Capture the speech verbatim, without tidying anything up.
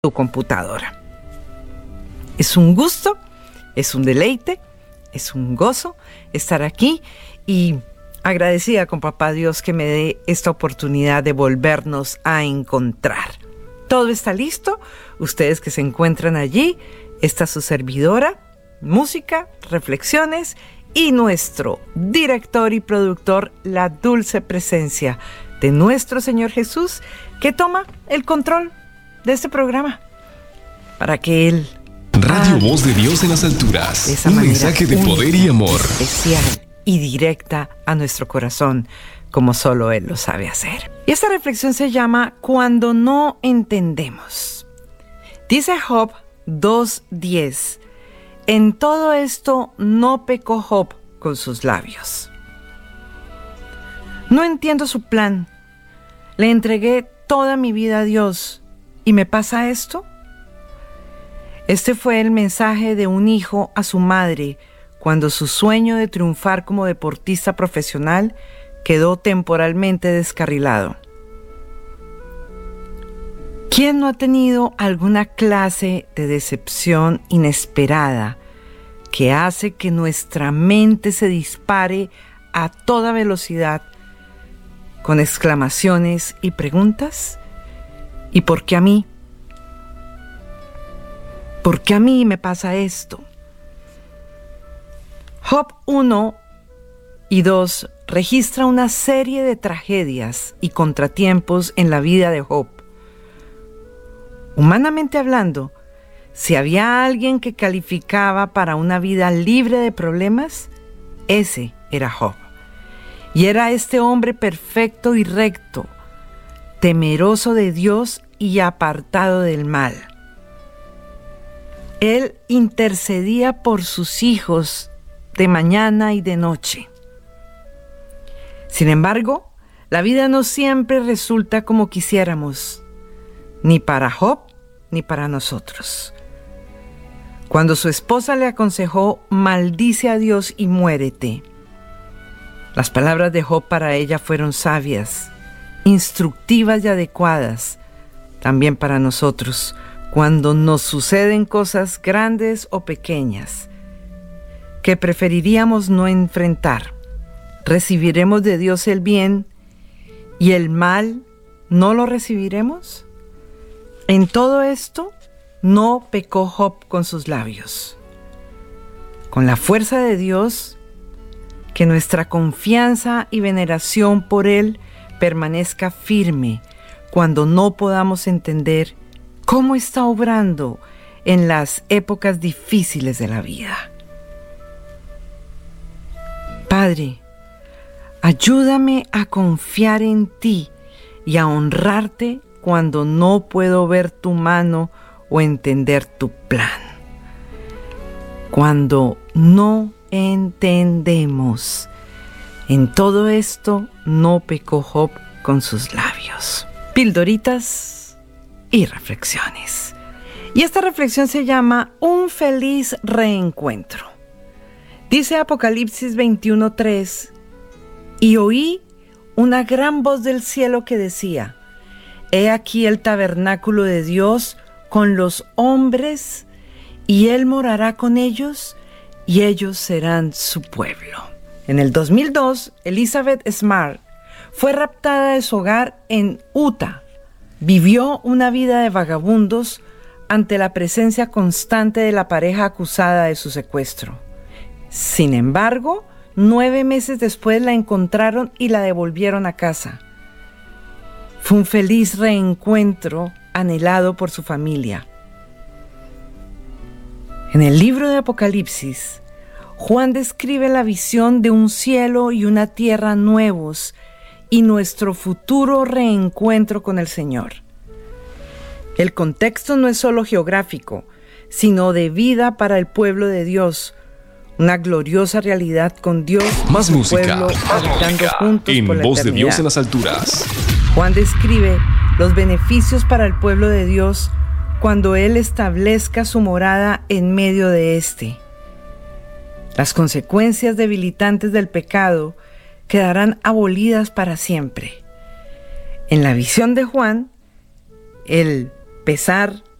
tu computadora. Es un gusto, es un deleite, es un gozo estar aquí y agradecida con Papá Dios que me dé esta oportunidad de volvernos a encontrar. Todo está listo, ustedes que se encuentran allí, está su servidora, música, reflexiones y nuestro director y productor, la dulce presencia de nuestro Señor Jesús, que toma el control de este programa para que Él Radio Voz de Dios en las alturas, un mensaje de poder y amor especial y directa a nuestro corazón, como solo Él lo sabe hacer. Y esta reflexión se llama Cuando no entendemos. Dice Job dos diez: en todo esto no pecó Job con sus labios. No entiendo su plan. Le entregué toda mi vida a Dios y me pasa esto. Este fue el mensaje de un hijo a su madre cuando su sueño de triunfar como deportista profesional quedó temporalmente descarrilado. ¿Quién no ha tenido alguna clase de decepción inesperada que hace que nuestra mente se dispare a toda velocidad con exclamaciones y preguntas? ¿Y por qué a mí? ¿Por qué a mí me pasa esto? Job uno y dos registra una serie de tragedias y contratiempos en la vida de Job. Humanamente hablando, si había alguien que calificaba para una vida libre de problemas, ese era Job. Y era este hombre perfecto y recto, temeroso de Dios y apartado del mal. Él intercedía por sus hijos de mañana y de noche. Sin embargo, la vida no siempre resulta como quisiéramos, ni para Job ni para nosotros. Cuando su esposa le aconsejó, maldice a Dios y muérete, las palabras de Job para ella fueron sabias, instructivas y adecuadas, también para nosotros, cuando nos suceden cosas grandes o pequeñas que preferiríamos no enfrentar. ¿Recibiremos de Dios el bien y el mal no lo recibiremos? En todo esto no pecó Job con sus labios. Con la fuerza de Dios, que nuestra confianza y veneración por Él permanezca firme cuando no podamos entender cómo está obrando en las épocas difíciles de la vida. Padre, ayúdame a confiar en ti y a honrarte cuando no puedo ver tu mano o entender tu plan. Cuando no entendemos. En todo esto no pecó Job con sus labios. Pildoritas y reflexiones. Y esta reflexión se llama Un feliz reencuentro. Dice Apocalipsis veintiuno tres: y oí una gran voz del cielo que decía: he aquí el tabernáculo de Dios con los hombres, y Él morará con ellos, y ellos serán su pueblo. En el dos mil dos, Elizabeth Smart fue raptada de su hogar en Utah. Vivió una vida de vagabundos ante la presencia constante de la pareja acusada de su secuestro. Sin embargo, nueve meses después la encontraron y la devolvieron a casa. Fue un feliz reencuentro anhelado por su familia. En el libro de Apocalipsis, Juan describe la visión de un cielo y una tierra nuevos y nuestro futuro reencuentro con el Señor. El contexto no es solo geográfico, sino de vida para el pueblo de Dios, una gloriosa realidad con Dios más y su música, pueblo más habitando música juntos en por la Voz de eternidad. Dios en las alturas. Juan describe los beneficios para el pueblo de Dios cuando Él establezca su morada en medio de éste. Las consecuencias debilitantes del pecado quedarán abolidas para siempre. En la visión de Juan, el pesar